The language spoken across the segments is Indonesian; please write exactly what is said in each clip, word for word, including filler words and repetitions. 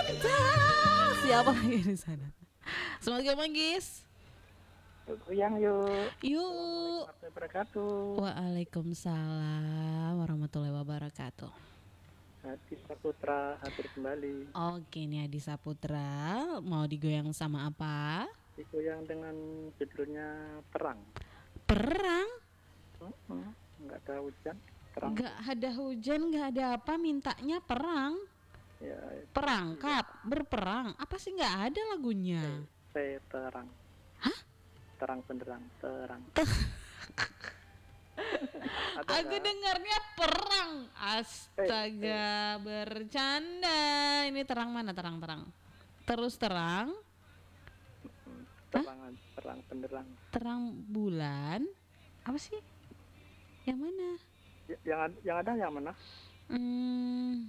Siapa lagi di sana? Semoga manggis. Goyang yuk. Yuk. Assalamualaikum warahmatullahi wabarakatuh. Waalaikumsalam warahmatullahi wabarakatuh. Hadi Saputra hadir kembali. Oke, nih Adi Saputra mau digoyang sama apa? Digoyang dengan judulnya Perang. Perang? Uh-uh, nggak ada hujan. Perang. Nggak ada hujan, nggak ada apa, mintanya perang. Ya, Perangkap, ya. Berperang. Apa sih nggak ada lagunya? Saya terang. Hah? Terang benderang, terang. Aku dengarnya perang. Astaga, eh, eh. bercanda. Ini terang mana? Terang-terang. Terus terang. Terang, Hah? terang benderang. Terang bulan. Apa sih? Yang mana? Y- yang yang ada yang mana? Hmm.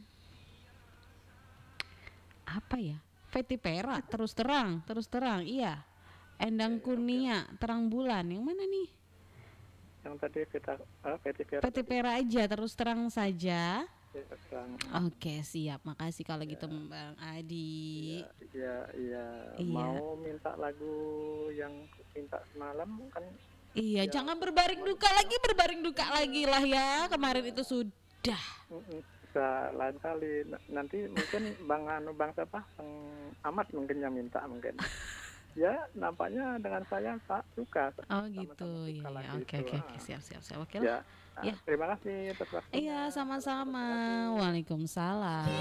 Apa ya? Feti Pera, terus terang, terus terang. Iya. Endang Kurnia, okay. Terang bulan. Yang mana nih? Yang tadi Veta, uh, Feti Pera. Feti Pera aja, terus terang saja. Ya, terang. Oke, siap. Makasih kalau ya. Gitu Bang Adi. Iya, iya, iya. Mau minta lagu yang minta semalam kan? Iya, ya, jangan berbaring duka itu. lagi, berbaring duka ya. lagi lah ya. Kemarin ya. Itu sudah. Bisa lain kali. Nanti mungkin Bang Anu Bang siapa? Bang Ahmad mungkin yang minta mungkin. Ya, nampaknya dengan saya Pak suka. Oh gitu, ya. Oke, oke, oke, siap, siap, siap. Oke ya. lah. Ya. Terima kasih atas waktunya. Iya, sama-sama. Waalaikumsalam.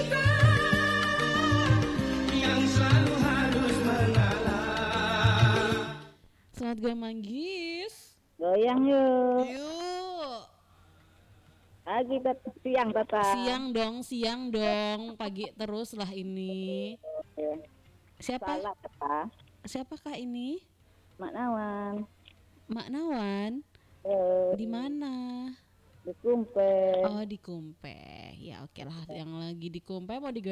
Yang selalu harus mengalah. Selamat gue manggis. Goyang yuk. Yuk. Pagi tetap siang tetap. Siang dong, siang dong. Pagi terus lah ini. Siapa? Salah, Tata. Siapakah ini? Mak Nawan. Mak Nawan? Eh, di mana? Di Kumpe. Oh, di Kumpe. Ya, oke lah. Yang lagi di Kumpe mau digoyang